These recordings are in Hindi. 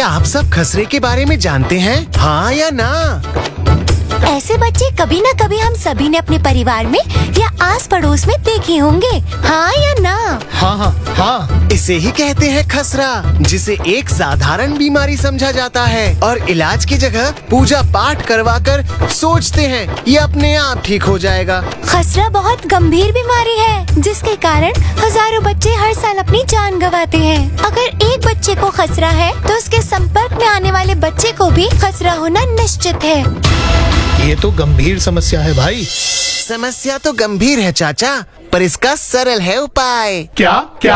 क्या आप सब खसरे के बारे में जानते हैं? हाँ या ना? ऐसे बच्चे कभी न कभी हम सभी ने अपने परिवार में या आस पड़ोस में देखे होंगे। हाँ या ना? हाँ, इसे ही कहते हैं खसरा, जिसे एक साधारण बीमारी समझा जाता है और इलाज की जगह पूजा पाठ करवाकर सोचते हैं ये अपने आप ठीक हो जाएगा। खसरा बहुत गंभीर बीमारी है जिसके कारण हजारों बच्चे हर साल अपनी जान गंवाते हैं। अगर एक बच्चे को खसरा है तो उसके संपर्क में आने वाले बच्चे को भी खसरा होना निश्चित है। ये तो गंभीर समस्या है भाई। समस्या तो गंभीर है चाचा, पर इसका सरल है उपाय। क्या?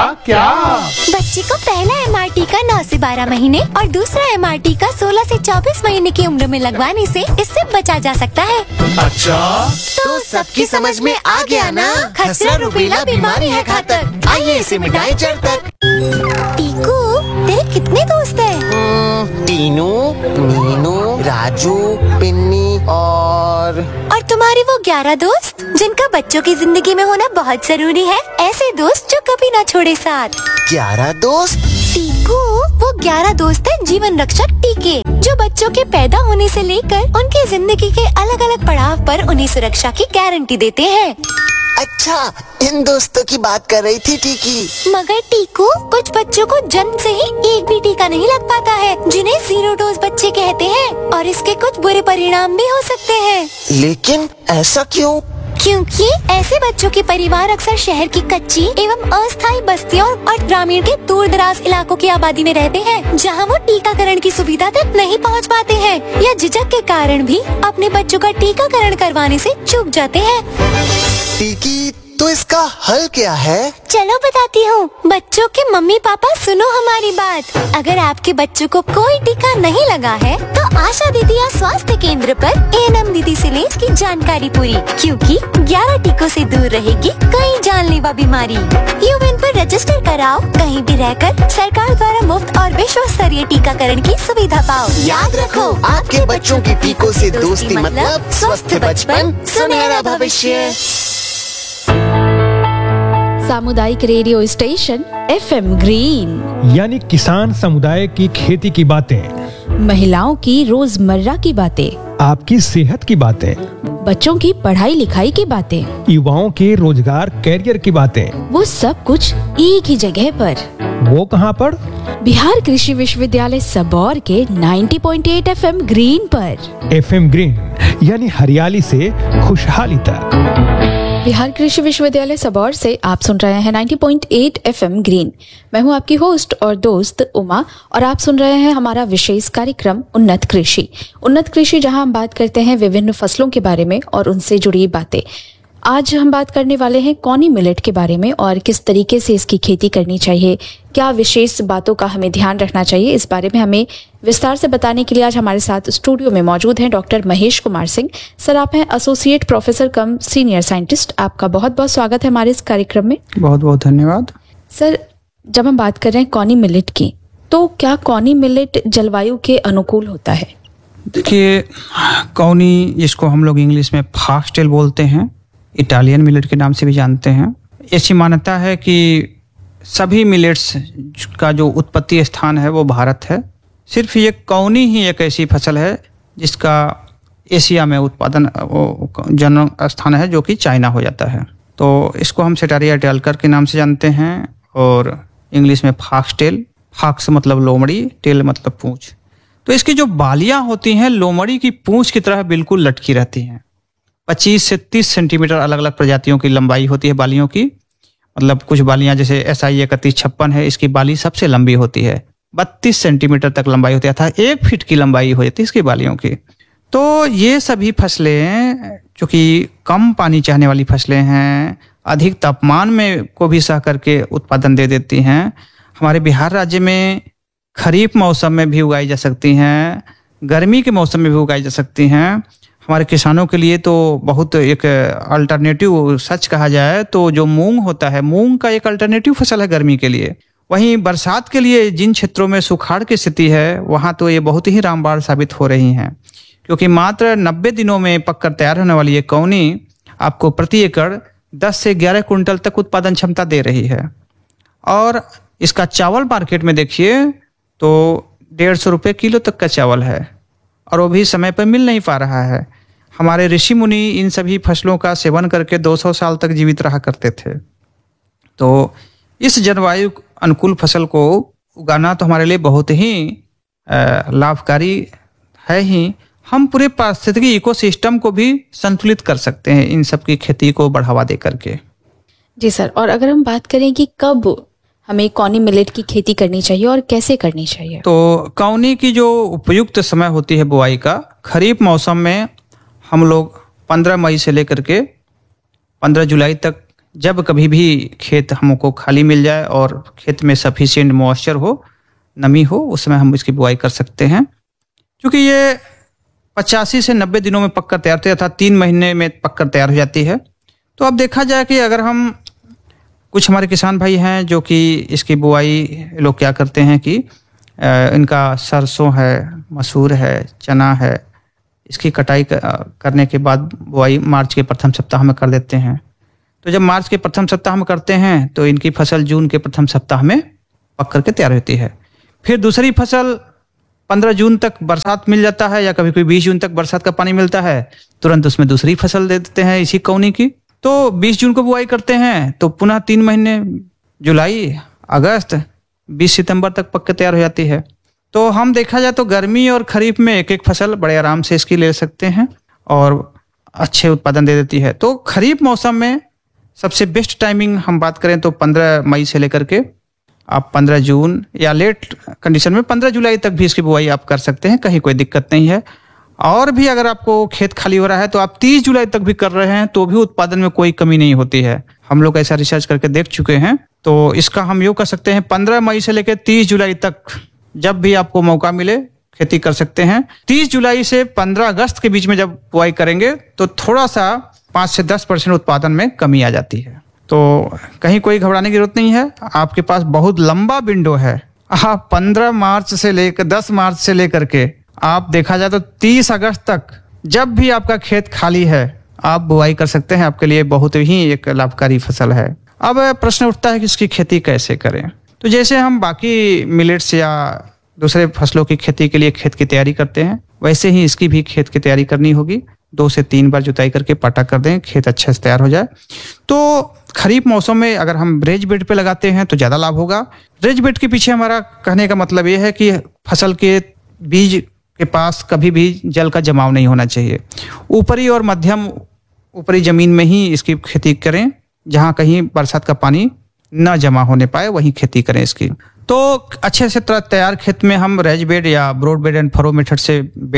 बच्चे को पहला MRT का 9 से 12 महीने और दूसरा MRT का 16 से 24 महीने की उम्र में लगवाने से इससे बचा जा सकता है। अच्छा, तो सबकी समझ में आ गया ना? खसरा रूबेला बीमारी है घातक। आइए इसे मिटाएं जड़ तक। टीकू, तेरे कितने दोस्त हैं? टीनू, मीनू, राजू, पिन्नी और तुम्हारे वो 11 दोस्त जिनका बच्चों की जिंदगी में होना बहुत जरूरी है। ऐसे दोस्त जो कभी ना छोड़े साथ। 11 दोस्त? टीकू, वो 11 दोस्त हैं जीवन रक्षक टीके, जो बच्चों के पैदा होने से लेकर उनकी जिंदगी के अलग अलग पड़ाव पर उन्हें सुरक्षा की गारंटी देते हैं। अच्छा, इन दोस्तों की बात कर रही थी टीकी। मगर टीकू, कुछ बच्चों को जन्म से ही एक भी टीका नहीं लग पाता है, जिन्हें 0 डोज बच्चे कहते हैं, और इसके कुछ बुरे परिणाम भी हो सकते हैं। लेकिन ऐसा क्यों? क्योंकि ऐसे बच्चों के परिवार अक्सर शहर की कच्ची एवं अस्थायी बस्तियों और ग्रामीण के दूर दराज इलाकों की आबादी में रहते हैं, जहां वो टीकाकरण की सुविधा तक नहीं पहुंच पाते हैं या झिझक के कारण भी अपने बच्चों का टीकाकरण करवाने से चूक जाते हैं। टीकी, तो इसका हल क्या है? चलो बताती हूँ। बच्चों के मम्मी पापा सुनो हमारी बात। अगर आपके बच्चों को कोई टीका नहीं लगा है तो आशा दीदी या स्वास्थ्य केंद्र पर ANM दीदी से ले इसकी जानकारी पूरी, क्योंकि 11 टीकों से दूर रहेगी कई जानलेवा बीमारी। यूएन पर रजिस्टर कराओ, कहीं भी रहकर सरकार द्वारा मुफ्त और विश्व स्तरीय टीकाकरण की सुविधा पाओ। याद रखो, आपके बच्चों की टीकों से दोस्ती मतलब स्वस्थ बचपन, सुनहरा भविष्य। सामुदायिक रेडियो स्टेशन FM ग्रीन, यानी किसान समुदाय की खेती की बातें, महिलाओं की रोजमर्रा की बातें, आपकी सेहत की बातें, बच्चों की पढ़ाई लिखाई की बातें, युवाओं के रोजगार कैरियर की बातें, वो सब कुछ एक ही जगह पर। वो कहाँ पर? बिहार कृषि विश्वविद्यालय सबौर के 90.8 FM ग्रीन पर। FM ग्रीन यानी हरियाली से खुशहाली तक। बिहार कृषि विश्वविद्यालय सबौर से आप सुन रहे हैं 90.8 FM ग्रीन। मैं हूं आपकी होस्ट और दोस्त उमा, और आप सुन रहे हैं हमारा विशेष कार्यक्रम उन्नत कृषि। उन्नत कृषि, जहां हम बात करते हैं विभिन्न फसलों के बारे में और उनसे जुड़ी बातें। आज हम बात करने वाले हैं कॉनी मिलेट के बारे में और किस तरीके से इसकी खेती करनी चाहिए, क्या विशेष बातों का हमें ध्यान रखना चाहिए। इस बारे में हमें विस्तार से बताने के लिए आज हमारे साथ स्टूडियो में मौजूद हैं डॉक्टर महेश कुमार सिंह। सर, आप हैं एसोसिएट प्रोफेसर कम सीनियर साइंटिस्ट। आपका बहुत बहुत स्वागत है हमारे इस कार्यक्रम में। बहुत बहुत धन्यवाद। सर, जब हम बात कर रहे हैं कॉनी मिलेट की, तो क्या कॉनी मिलेट जलवायु के अनुकूल होता है? देखिए, कॉनी, जिसको हम लोग इंग्लिश में फॉक्सटेल बोलते हैं, इटालियन मिलेट के नाम से भी जानते हैं। ऐसी मान्यता है कि सभी मिलेट्स का जो उत्पत्ति स्थान है वो भारत है। सिर्फ ये कॉनी ही एक ऐसी फसल है जिसका एशिया में उत्पादन जन्म स्थान है, जो कि चाइना हो जाता है। तो इसको हम सेटारिया टेलकर के नाम से जानते हैं और इंग्लिश में फॉक्सटेल। फॉक्स मतलब लोमड़ी, टेल मतलब पूंछ। तो इसकी जो बालियां होती हैं लोमड़ी की पूंछ की तरह बिल्कुल लटकी रहती हैं। 25 से 30 सेंटीमीटर अलग अलग प्रजातियों की लंबाई होती है बालियों की। मतलब कुछ बालियां जैसे SI 3156 है, इसकी बाली सबसे लंबी होती है, 32 सेंटीमीटर तक लंबाई होती है, अर्थात 1 फीट की लंबाई हो जाती है इसकी बालियों की। तो ये सभी फसलें जो कि कम पानी चाहने वाली फसलें हैं, अधिक तापमान में को भी सह करके उत्पादन दे देती हैं। हमारे बिहार राज्य में खरीफ मौसम में भी उगाई जा सकती हैं, गर्मी के मौसम में भी उगाई जा सकती हैं। हमारे किसानों के लिए तो बहुत एक अल्टरनेटिव, सच कहा जाए तो जो मूंग होता है, मूंग का एक अल्टरनेटिव फसल है गर्मी के लिए। वहीं बरसात के लिए जिन क्षेत्रों में सुखाड़ की स्थिति है, वहां तो ये बहुत ही रामबाण साबित हो रही हैं, क्योंकि मात्र 90 दिनों में पककर तैयार होने वाली ये कौनी आपको प्रति एकड़ 10 से 11 कुंटल तक उत्पादन क्षमता दे रही है। और इसका चावल मार्केट में देखिए तो 150 किलो तक का चावल है, और वो भी समय पर मिल नहीं पा रहा है। हमारे ऋषि मुनि इन सभी फसलों का सेवन करके 200 साल तक जीवित रहा करते थे। तो इस जलवायु अनुकूल फसल को उगाना तो हमारे लिए बहुत ही लाभकारी है ही। हम पूरे पारिस्थितिकी इकोसिस्टम को भी संतुलित कर सकते हैं इन सब की खेती को बढ़ावा दे करके। जी सर, और अगर हम बात करें कि कब हमें कौनी मिलेट की खेती करनी चाहिए और कैसे करनी चाहिए, तो कौनी की जो उपयुक्त समय होती है बुआई का, खरीफ मौसम में हम लोग 15 मई से लेकर के 15 जुलाई तक, जब कभी भी खेत हमको खाली मिल जाए और खेत में सफिशिएंट मॉइस्चर हो, नमी हो, उस समय हम इसकी बुआई कर सकते हैं। क्योंकि ये 85 से 90 दिनों में पककर तैयार होती है, अर्थात 3 महीने में पककर तैयार हो जाती है। तो अब देखा जाए कि अगर हम, कुछ हमारे किसान भाई हैं जो कि इसकी बुआई लोग क्या करते हैं कि इनका सरसों है, मसूर है, चना है, इसकी कटाई करने के बाद बुआई मार्च के प्रथम सप्ताह में कर देते हैं। तो जब मार्च के प्रथम सप्ताह में करते हैं तो इनकी फसल जून के प्रथम सप्ताह में पक करके तैयार होती है। फिर दूसरी फसल 15 जून तक बरसात मिल जाता है, या कभी कोई 20 जून तक बरसात का पानी मिलता है, तुरंत उसमें दूसरी फसल दे देते हैं इसी कौनी की। तो 20 जून को बुआई करते हैं तो पुनः 3 महीने, जुलाई, अगस्त, 20 सितंबर तक पक के तैयार हो जाती है। तो हम देखा जाए तो गर्मी और खरीफ में एक एक फसल बड़े आराम से इसकी ले सकते हैं और अच्छे उत्पादन दे देती है। तो खरीफ मौसम में सबसे बेस्ट टाइमिंग हम बात करें तो 15 मई से लेकर के आप 15 जून, या लेट कंडीशन में 15 जुलाई तक भी इसकी बुआई आप कर सकते हैं, कहीं कोई दिक्कत नहीं है। और भी अगर आपको खेत खाली हो रहा है तो आप 30 जुलाई तक भी कर रहे हैं तो भी उत्पादन में कोई कमी नहीं होती है। हम लोग ऐसा रिसर्च करके देख चुके हैं। तो इसका हम योग कर सकते हैं 15 मई से लेकर 30 जुलाई तक, जब भी आपको मौका मिले खेती कर सकते हैं। 30 जुलाई से 15 अगस्त के बीच में जब बुआई करेंगे तो थोड़ा सा 5 से 10% उत्पादन में कमी आ जाती है। तो कहीं कोई घबराने की जरूरत नहीं है, आपके पास बहुत लंबा विंडो है। आप 15 मार्च से लेकर 10 मार्च से लेकर के आप देखा जाए तो 30 अगस्त तक जब भी आपका खेत खाली है आप बुआई कर सकते हैं। आपके लिए बहुत ही एक लाभकारी फसल है। अब प्रश्न उठता है कि इसकी खेती कैसे करें। तो जैसे हम बाकी मिलेट्स या दूसरे फसलों की खेती के लिए खेत की तैयारी करते हैं, वैसे ही इसकी भी खेत की तैयारी करनी होगी। 2 से 3 बार जुताई करके पाटा कर दें, खेत अच्छे से तैयार हो जाए। तो खरीफ मौसम में अगर हम रेज बेड पे लगाते हैं तो ज़्यादा लाभ होगा। रेज बेड के पीछे हमारा कहने का मतलब ये है कि फसल के बीज के पास कभी भी जल का जमाव नहीं होना चाहिए। ऊपरी और मध्यम ऊपरी जमीन में ही इसकी खेती करें, जहाँ कहीं बरसात का पानी न जमा होने पाए वहीं खेती करें इसकी। तो अच्छे से तैयार खेत में हम रेज बेड या broad bed and furrow method से